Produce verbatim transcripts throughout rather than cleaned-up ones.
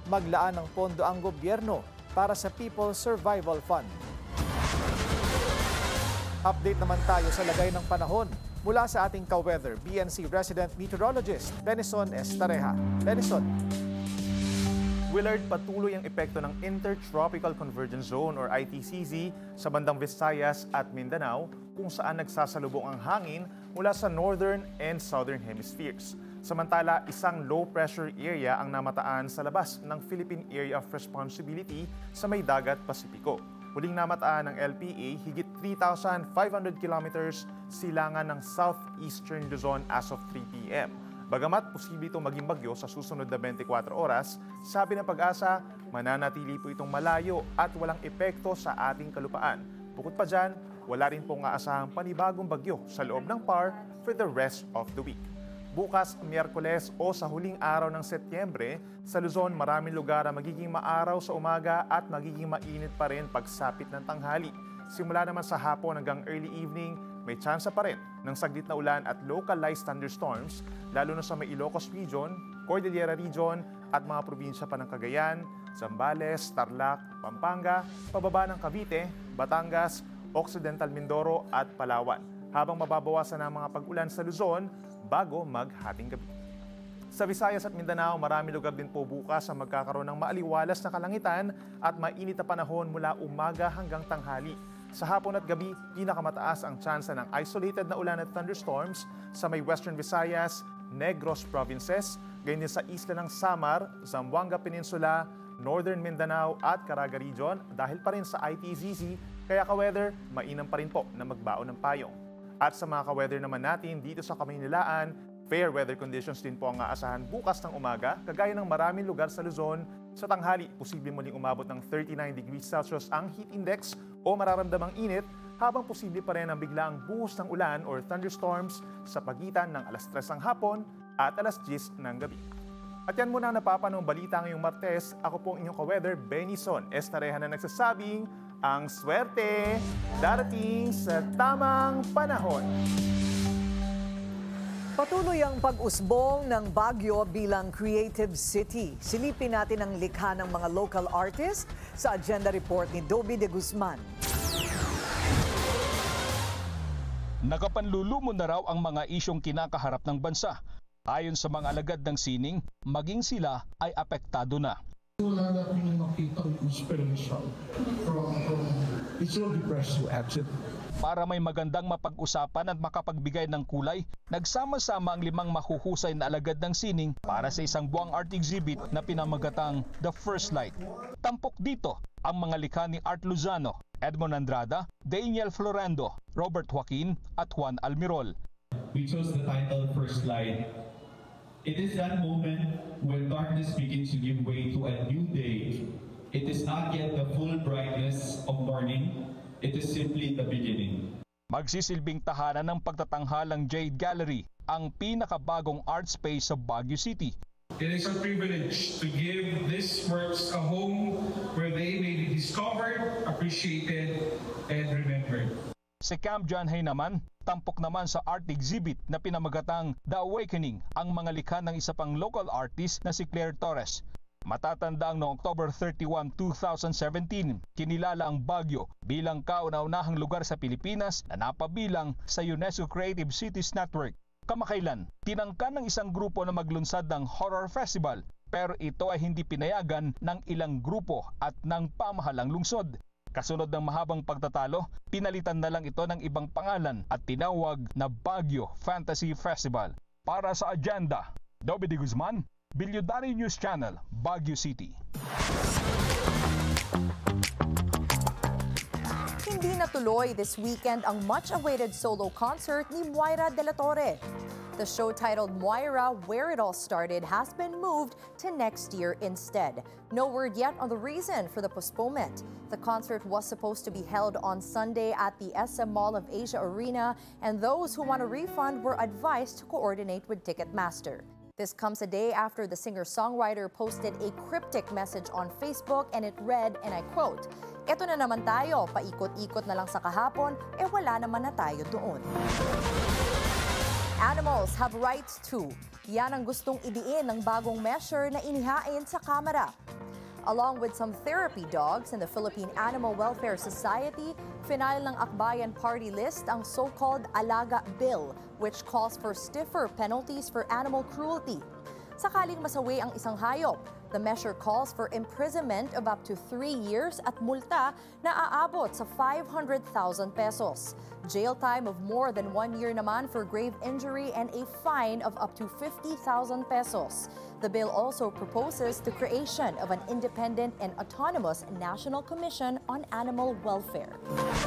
maglaan ng pondo ang gobyerno para sa People's Survival Fund. Update naman tayo sa lagay ng panahon mula sa ating ka-weather, B N C resident meteorologist Benison Estareja. Benison. Willard, patuloy ang epekto ng Intertropical Convergence Zone or I T C Z sa bandang Visayas at Mindanao kung saan nagsasalubong ang hangin mula sa northern and southern hemispheres. Samantala, isang low-pressure area ang namataan sa labas ng Philippine Area of Responsibility sa may dagat Pasipiko. Huling namataan ng L P A higit three thousand five hundred kilometers silangan ng southeastern Luzon as of three p m Bagamat posible itong maging bagyo sa susunod na twenty-four oras, sabi ng Pag-asa, mananatili po itong malayo at walang epekto sa ating kalupaan. Bukod pa dyan, wala rin pong aasahang panibagong bagyo sa loob ng P A R for the rest of the week. Bukas, Miyerkules o sa huling araw ng Setyembre, sa Luzon maraming lugar ang magiging maaraw sa umaga at magiging mainit pa rin pagsapit ng tanghali. Simula naman sa hapon hanggang early evening, may tsansa pa rin ng saglit na ulan at localized thunderstorms, lalo na sa may Ilocos Region, Cordillera Region at mga probinsya pa ng Cagayan, Zambales, Tarlac, Pampanga, pababa ng Cavite, Batangas, Occidental Mindoro at Palawan. Habang mababawasan ang mga pag-ulan sa Luzon bago maghating gabi. Sa Visayas at Mindanao, marami lugar din po bukas ang magkakaroon ng maaliwalas na kalangitan at mainit na panahon mula umaga hanggang tanghali. Sa hapon at gabi, pinakamataas ang tsansa ng isolated na ulan at thunderstorms sa may Western Visayas, Negros Provinces, ganyan sa isla ng Samar, Zamboanga Peninsula, Northern Mindanao at Caraga Region dahil pa rin sa I T Z Z, kaya ka-weather, mainam pa rin po na magbaon ng payong. At sa mga ka-weather naman natin dito sa Kamaynilaan, fair weather conditions din po ang aasahan bukas ng umaga, kagaya ng maraming lugar sa Luzon. Sa tanghali, posibleng muling umabot ng thirty-nine degrees Celsius ang heat index o mararamdamang init, habang posible pa rin ang biglaang buhos ng ulan or thunderstorms sa pagitan ng alas tres ng hapon at alas diyes ng gabi. At yan muna ang napapanong balita ngayong Martes. Ako po ang inyong ka-weather, Benison Estareja, na nagsasabing ang swerte darating sa tamang panahon. Patuloy ang pag-usbong ng Baguio bilang creative city. Silipin natin ang likha ng mga local artists sa agenda report ni Dobby de Guzman. Nakapanlulumo na raw ang mga isyong kinakaharap ng bansa. Ayon sa mga alagad ng sining, maging sila ay apektado na. Wala na kami makita ang inspiration from, from it's so depressing actually. Para may magandang mapag-usapan at makapagbigay ng kulay, nagsama-sama ang limang mahuhusay na alagad ng sining para sa isang buwang art exhibit na pinamagatang The First Light. Tampok dito ang mga likha ni Art Lozano, Edmond Andrada, Daniel Florendo, Robert Joaquin at Juan Almirol. We chose the title First Light. It is that moment when darkness begins to give way to a new day. It is not yet the full brightness of morning. It is simply the beginning. Magsisilbing tahanan ng pagtatanghalang Jade Gallery, ang pinakabagong art space sa Baguio City. It is a privilege to give these works a home where they may be discovered, appreciated, and remembered. Si Camp John Hay naman, tampok naman sa art exhibit na pinamagatang The Awakening, ang mga likha ng isa pang local artist na si Claire Torres. Matatandang noong October thirty-first, two thousand seventeen, kinilala ang Baguio bilang kauna-unahang lugar sa Pilipinas na napabilang sa UNESCO Creative Cities Network. Kamakailan, tinangka ng isang grupo na maglunsad ng horror festival, pero ito ay hindi pinayagan ng ilang grupo at ng pamahalang lungsod. Kasunod ng mahabang pagtatalo, pinalitan na lang ito ng ibang pangalan at tinawag na Baguio Fantasy Festival. Para sa agenda, Dobby de Guzman, Bilyudari News Channel, Baguio City. Hindi natuloy this weekend ang much-awaited solo concert ni Moira de la Torre. The show titled Moira, Where It All Started has been moved to next year instead. No word yet on the reason for the postponement. The concert was supposed to be held on Sunday at the S M Mall of Asia Arena, and those who want a refund were advised to coordinate with Ticketmaster. This comes a day after the singer-songwriter posted a cryptic message on Facebook, and it read, and I quote, "Eto na naman tayo, paikot-ikot na lang sa kahapon, eh wala naman na tayo doon." Animals have rights too. Yan ang gustong idiin ng bagong measure na inihain sa Kamara. Along with some therapy dogs in the Philippine Animal Welfare Society, final ng Akbayan Party list ang so-called Alaga Bill, which calls for stiffer penalties for animal cruelty. Sakaling masawi ang isang hayop, the measure calls for imprisonment of up to three years at multa na aabot sa five hundred thousand pesos. Jail time of more than one year naman for grave injury and a fine of up to fifty thousand pesos. The bill also proposes the creation of an independent and autonomous National Commission on Animal Welfare.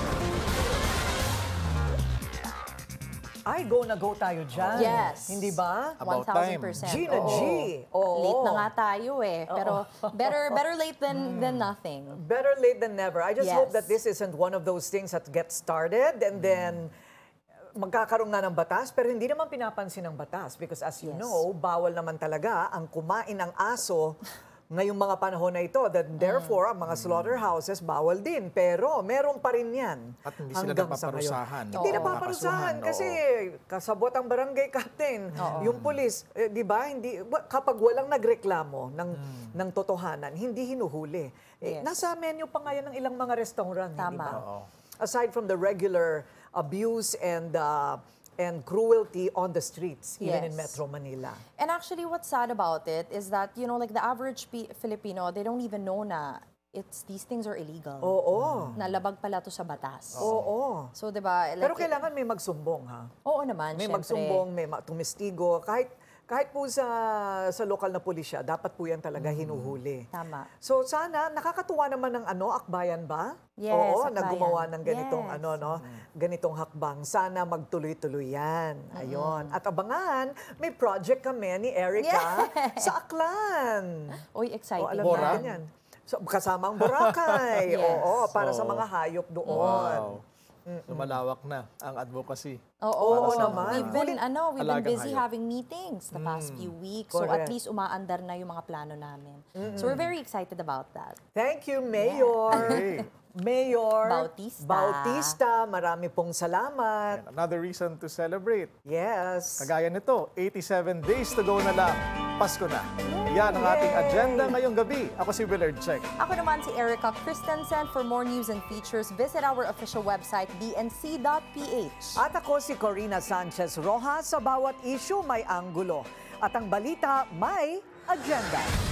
Ay, go na go tayo dyan. Yes. Hindi ba? About one thousand percent. Gina G. Oo. Late na nga tayo eh. Pero better better late than than nothing. Better late than never. I just Yes. hope that this isn't one of those things that gets started and then magkakaroon nga ng batas, pero hindi naman pinapansin ng batas because as you Yes. know, bawal naman talaga ang kumain ng aso ngayong mga panahon na ito. That therefore, ang mga slaughterhouses bawal din. Pero meron pa rin yan. At hindi sila hanggang sa ngayon. napaparusahan. Hindi Oo. napaparusahan Nakakasuhan, kasi kasabot ang barangay captain. Yung pulis, eh, di ba, hindi, wa- kapag walang nagreklamo ng, ng totohanan, hindi hinuhuli. Eh, Yes. Nasa menu pa nga yan ng ilang mga restaurant. hindi Tama. ba? Oo. Aside from the regular abuse and uh, and cruelty on the streets, even in Yes. Metro Manila. And actually, what's sad about it is that, you know, like the average P- Filipino, they don't even know na it's these things are illegal. Oo. Nalabag pala to sa batas. Oo. So, di ba? Like, Pero kailangan may magsumbong, ha? Oo naman, May syempre. magsumbong, may ma- tumistigo. Kahit kahit po sa sa lokal na pulisya, dapat po yan talaga hinuhuli. Tama. So sana nakakatuwa naman ng ano, Akbayan ba? Yes, Oo, Akbayan. na gumawa ng ganitong Yes. ano no, ganitong hakbang. Sana magtuloy-tuloy yan. Ayun. At abangan, may project kami ni Erica sa Aklan. Uy, exciting. O, alam Bora? natin yan. So, kasama ang Boracay. Yes. Oo, para sa So, mga hayop doon. Wow. Lumalawak na ang advocacy. Oo Oo, naman. We've been, ano, we've been Alagang busy hayop. having meetings the past few weeks. So Correct. at least umaandar na yung mga plano namin. So we're very excited about that. Thank you, Mayor. Okay. Mayor Bautista. Bautista, marami pong salamat. And another reason to celebrate. Yes. Kagaya nito, eighty-seven days to go na lang. Pasko na. Yan ang ating agenda ngayong gabi. Ako si Willard Check. Ako naman si Erica Christensen. For more news and features, visit our official website, b n c dot p h. At ako si Corina Sanchez Rojas. Sa bawat issue may anggulo. At ang balita may agenda.